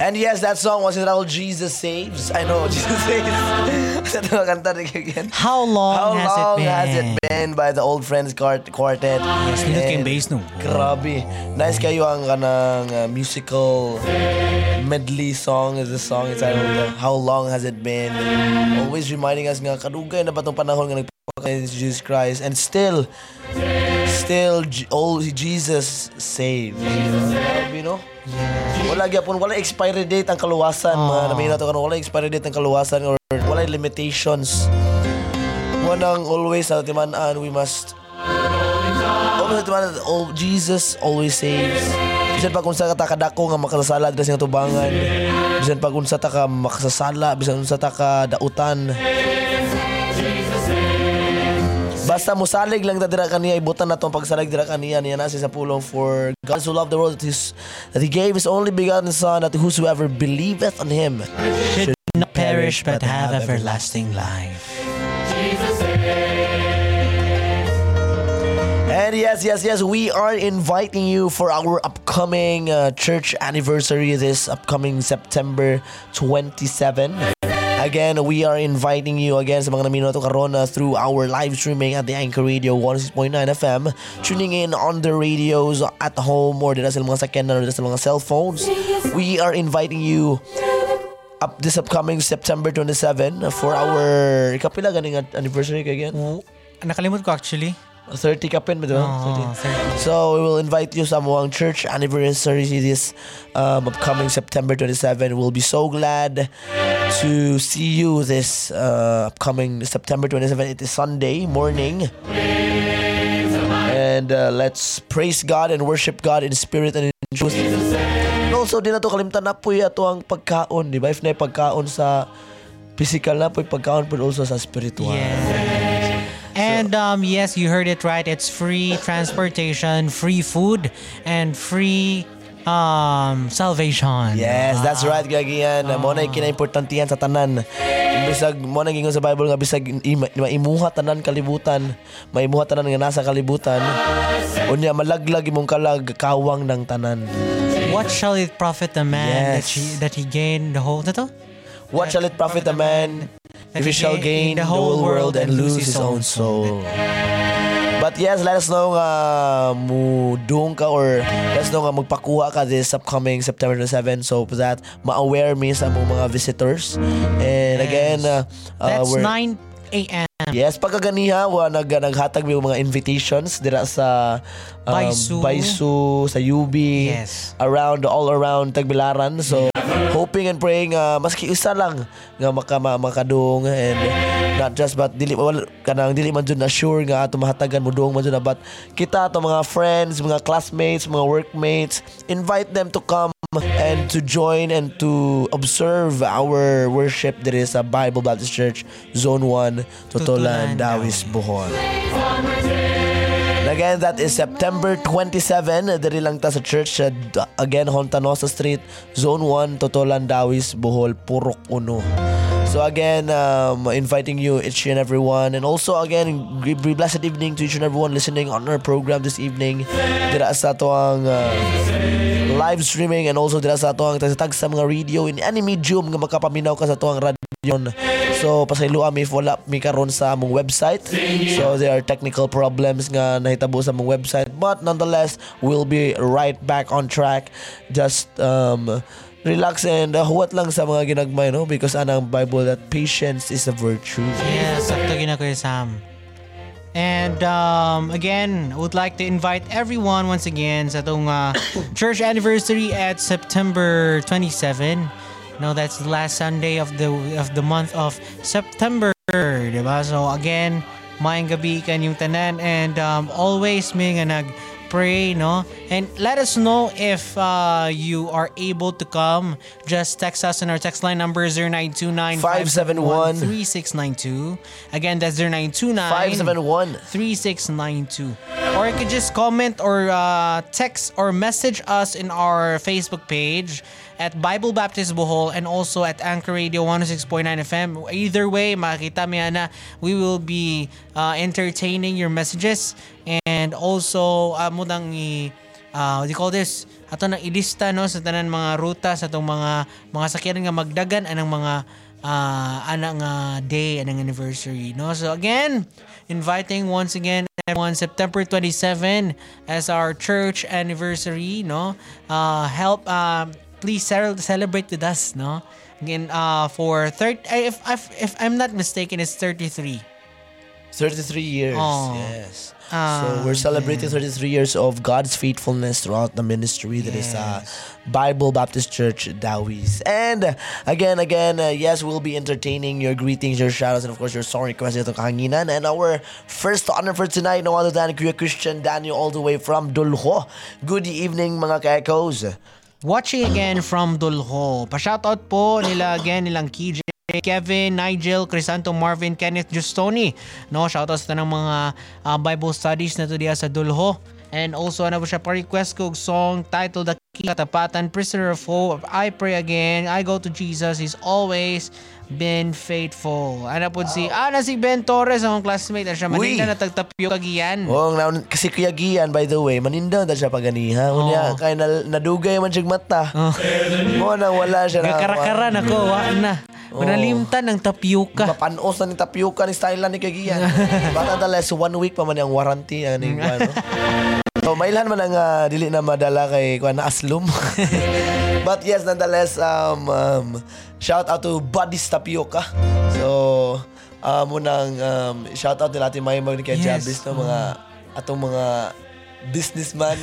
And yes, that song was entitled Jesus Saves. I know, Jesus Saves. Again. How long has it been by the Old Friends Quartet? Yes, nindot kayong bass no. Grabe. Nice kayo ang kanang musical medley song is the song. It's titled How Long Has It Been? Always reminding us nga kadugay na ba itong panahon nga nagpapakain si Jesus Christ, and still Jesus saves. You know? Wala gyapon, wala expiry date ang kaluwasan. Mga namin nato karon, wala expiry date ang kaluwasan or wala limitations. Wanang always sa timan-an, we must always timan-an, Jesus always saves. Bisan pag unsa ka kadako nga makasasala dira sa tubangan. Bisan pag unsa ta ka makasasala, bisan unsa ta ka dautan. Basta musalig lang ta dira kaniya, ibutan nato ang pagsalig dira kaniya niya na sa pulong. For God so loved the world that He gave His only begotten Son, that whosoever believeth on Him should not perish but have everlasting life. And yes, we are inviting you for our upcoming church anniversary this upcoming September 27. Again, we are inviting you again sa mga namino to karon through our live streaming at the Anchor Radio 106.9 FM, tuning in on the radios at home or dito sa mga sakyan or dito sa mga cell phones. We are inviting you up this upcoming September 27 for our kapila ganing anniversary again. Nakalimot ko actually. 30 kapin ba, diba? 30. So we will invite you sa among church anniversary this upcoming September 27. We'll be so glad to see you this upcoming September 27. It is Sunday morning. And let's praise God and worship God in spirit and in truth. And also, di na to kalimtan na po ito ang pagkaon, di ba? If na pagkaon sa physical na po, pagkaon po also sa spiritual. Yeah. And yes, you heard it right. It's free transportation, free food, and free salvation. Yes, that's right, gagiyan. Mo na kinaimportantihan sa tanan. Bisag mo na gingon sa Bible nga bisag maimuha tanan kalibutan, maimuha tanan nga nasa kalibutan. Unya malaglag imong kalag kawang ng tanan. What shall it profit a man that he gain the whole What shall it profit a man if he shall gain the whole world and lose his own soul? But yes, let us know mudung ka or let us know magpakuha ka this upcoming September 7 so that ma-aware me sa mga visitors. And again, that's 9 a.m. Yes, pagkaganiha naghatag may mga invitations dira sa Baisu, sa UB, all around Tagbilaran. So hoping and praying maski isa lang nga makadung, and not just but dili man jud na sure nga ato mahatagan mo dong man jud, but kita ato mga friends, mga classmates, mga workmates, invite them to come and to join and to observe our worship there is a Bible Baptist Church Zone 1 Totolan, Dawis, Bohol. Again, that is September 27. Diri lang ta sa church. Again, Hontanosa Street, Zone 1, Totolan, Dawis, Bohol, Purok Uno. So again, inviting you, each and everyone. And also again, blessed evening to each and everyone listening on our program this evening. Dira sa ato ang live streaming, and also dira sa ato ang tag sa mga radio in any medium nga makapaminaw ka sa ato ang radio. So pasayloa mi if wala mi karon sa among website. So there are technical problems nga nahitabo sa among website, but nonetheless we'll be right back on track. Just relax and huwat lang sa mga ginagmay, no, because anang Bible that patience is a virtue. Yes, sakto gina ko Sam. And again, I would like to invite everyone once again sa itong church anniversary at September 27. No, that's the last Sunday of the month of September, diba? So again, maayong gabi kanyong tanan, and always may nga nag-pray, no? And let us know if you are able to come. Just text us on our text line number 0929-571-3692. Again, that's 0929-571-3692. Or you could just comment or text or message us in our Facebook page at Bible Baptist Bohol, and also at Anchor Radio 106.9 FM. Either way, makita mo na we will be entertaining your messages, and also mo nang what do you call this? Ato nang ilista no sa tanan mga ruta sa atong mga sakyanan nga magdagan anang mga anang day anang anniversary no. So again, inviting once again everyone September 27 as our church anniversary no. Help please celebrate with us no. Again for if I'm not mistaken it's 33 years. Oh. Yes. So we're celebrating 33 years of God's faithfulness throughout the ministry that is Bible Baptist Church Dawis. And again, yes, we'll be entertaining your greetings, your shoutouts, and of course your song requests itong kahanginan. And our first honor for tonight, no other than Kuya Christian Daniel all the way from Dulho. Good evening mga ka-echoes. Watching again from Dulho. Pa-shoutout po nilang KJ, Kevin, Nigel, Crisanto, Marvin, Kenneth, Justoni. No, shoutout sa tanang mga Bible studies na to diya sa Dulho. And also ano po siya pa-request ko song titled The Key Katapatan, Prisoner of Hope. I pray again, I go to Jesus, He's always been faithful. Ano po si Ben Torres, ang classmate na siya maninda na tagtapyo kagiyan. Kasi Kuya Gian, by the way, maninda na siya paganiha. Unya, kaya nadugay man siyang mata. Mo nang wala siya na. Gakarakara na ko, waan na. Manalimtan ng tapioka. Mapanos na ni tapioka ni style ni Kuya Gian. But nonetheless, 1 week pa man ang warranty. So, mailan man ang dili na madala kay kuan na aslum. But yes, nonetheless, shout out to Buddy's Tapioca. So, munang shout out nila ating mga kay Jabis no, mga atong mga businessman,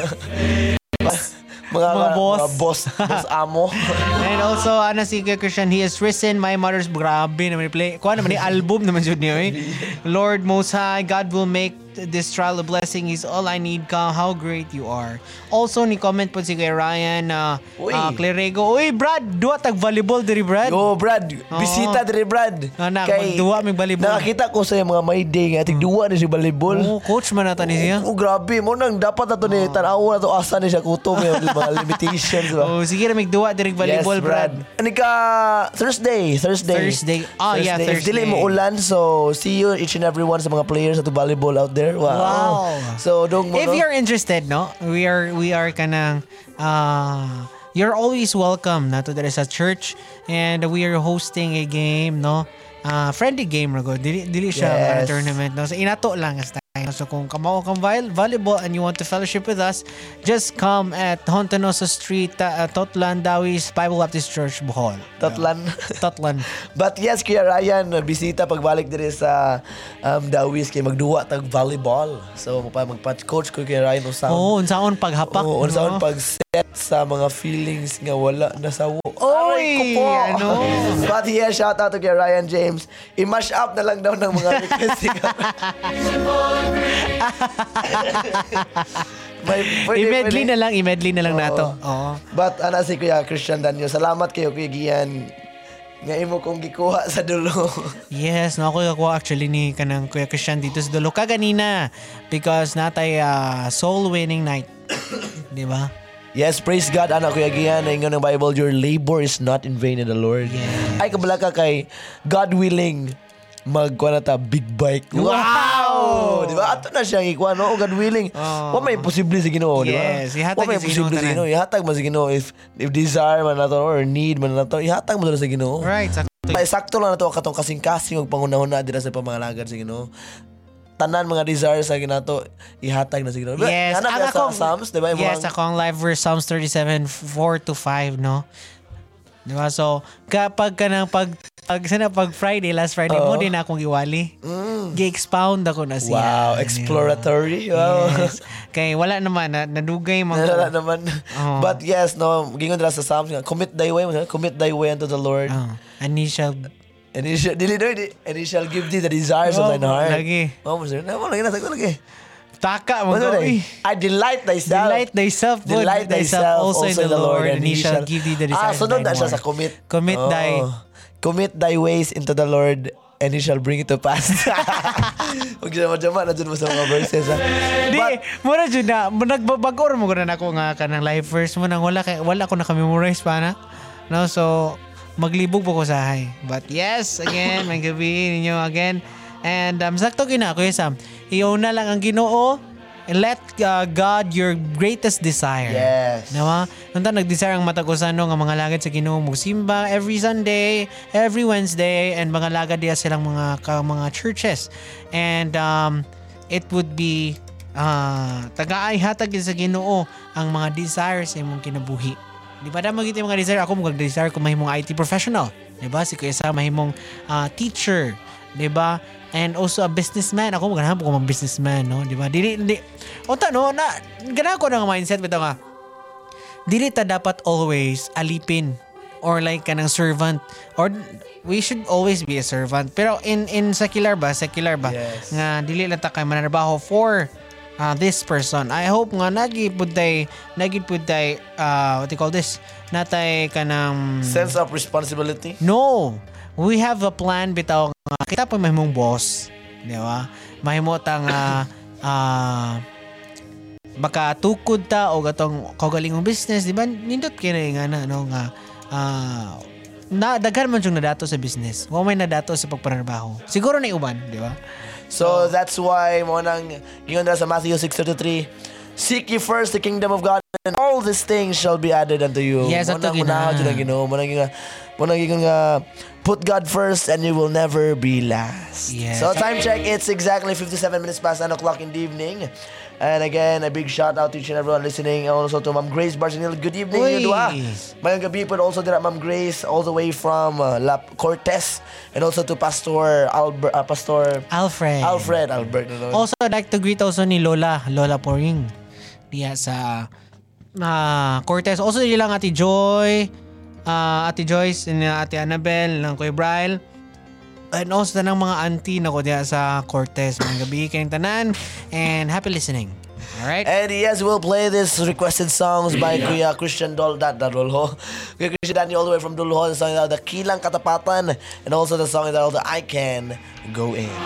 mga boss amo. And also si Christian, he is risen, my mother's grabe naman play. Kuha naman ni album naman jud niyo Lord Most High, God will make this trial a blessing is all I need ka. How great you are. Also ni comment po si kay Ryan Clerego. Uy Brad, duwa tag volleyball diri Brad. Yo Brad, bisita diri Brad. Kay duwa mig volleyball. Nakakita ko sa mga may day nga tig duwa ni si volleyball. Coach man nata ni siya. Grabe mo nang dapat ato ni tan-aw na to asa ni siya kutom yung mga limitations ba. Sige ra mig duwa diri volleyball Brad. Ani ka Thursday. Thursday. If dili mo ulan, so see you each and every one sa mga players at volleyball out there. Wow. So if you're interested, no, we are kanang you're always welcome na to there is a church and we are hosting a game, no, friendly game rago. Dili siya tournament, no. So inato lang as so kung kamao kang volleyball and you want to fellowship with us, just come at Hontanosa Street, Totlan, Dawis, Bible Baptist Church, Bohol. Totlan. But yes, Kuya Ryan, bisita pagbalik diri sa Dawis kay magduwa tag volleyball. So magpa-coach ko Kuya Ryan usaon. Unsaon paghapak. Unsaon pag-set sa mga feelings nga wala nasawo. Oy, ano? But yes, shout out to Kuya Ryan James. I-mash up na lang daw ng mga request. I-medley na lang nato. But si Kuya Christian Daniel, salamat kayo Kuya Gian nga imo kong gikuha sa Dulo. Yes, no, ako actually ni kanang Kuya Christian dito sa Dulo kaganina because natay soul winning night. Di ba? Yes, praise God, anak Kuya Gian, na ingon ng Bible, your labor is not in vain in the Lord. Yes. Ay kabala ka kay God willing magkuha na ta big bike. Wow! Di ba? Ato na siyang ikuha, no? God willing. Wa may posible sa Ginoo, di ba? Yes, ihatag may posible sa Ginoo. Ihatag mo sa Ginoo if desire man nato or need man nato, ihatag mo na sa Ginoo. Right, sakto lang nato katong kasing-kasing og pangunahuna dira sa pamangalagan sa Ginoo. Tanan mga desires sa ginato ihatag na sa Ginoo. Yes, sa Psalms, di ba? Yes, akong live verse Psalms 37:4-5, no? Diba? So, kapag ka nang pag last Friday mo din akong iwali. Gi-expound ako na siya. Wow, exploratory. Wow. Yes. Kaya wala naman, nadugay mo. Wala naman. But yes, no, gingon dira sa Psalms, commit thy way unto the Lord. And he shall give thee the desires of thine heart. Lagi. Lagi. Taka mo ko. I delight thyself. Delight thyself also in the Lord, and He shall give thee the desires of sunod thine na siya heart. sa commit. Commit thy ways into the Lord, and He shall bring it to pass. Huwag siya madyaman na dyan mo sa mga verses. Muna dyan na, nagbabagor mo ko na ako nga ka ng live verse mo nang wala ko nakamemorize pa na. No, so, maglibog po ko sa hay. But yes, again, may gabi ninyo again. And sakto kina, Kuya Sam, iyon na lang ang Ginoo let God your greatest desire. Yes. Diba? Nung nag-desire ang matakusano nga mga lagad sa Ginoo simba every Sunday, every Wednesday, and mga lagad diya silang mga churches. And it would be tagaay hatag sa Ginoo ang mga desires sa imong kinabuhi. Di ba damang ito yung mga desire? Ako mag-desire kung mahimong IT professional. Di ba? Si Kuya Sam mahimong teacher. Di ba? And also a businessman. Ako maghanap ko mga businessman, no? Di ba? Ganahan ko ng mindset bitaw nga. Dili ta dapat always alipin or like kanang servant, or we should always be a servant. Pero in secular ba? Yes. Nga dili lang ta kay manarbaho for this person. I hope nga nagipud tay what do you call this? Natay kanang Sense of responsibility. no. We have a plan bitaw nga kita pa mahimong boss, di ba? Mahimo ta nga baka tukod ta o gatong kaugalingong business, di ba? Nindot kini nga na no nga na daghan man jung nadato sa business. Wa may nadato sa pagpanarbaho. Siguro na uban, di ba? So that's why mo nang ingon na sa Matthew 6:33, seek ye first the kingdom of God, and all these things shall be added unto you. Yes, Mo ato nang unahan gina. jud ang Ginoo, mo nang nga put God first and you will never be last. Yes. So time check, it's exactly 57 minutes past 9 o'clock in the evening. And again, a big shout out to each and everyone listening. And also to Ma'am Grace Barcinil. Good evening, Uy. Yudwa. Mayang gabi po also dira Ma'am Grace all the way from La Cortez. And also to Pastor Alfred Albert. No? Also, I'd like to greet also ni Lola Poring. Diya sa Cortez. Also, nilang Ate Joy, Ate Joyce, and Ate Annabel, ng Kuya Bryle. And also tanang mga auntie na ko diya sa Cortez. Mga gabi kayong tanan. And happy listening. Alright? And yes, we'll play this requested songs by Kuya Christian Dulho. Kuya Christian Danny all the way from Dulho. The song is The Kilang Katapatan. And also the song is I Can Go In.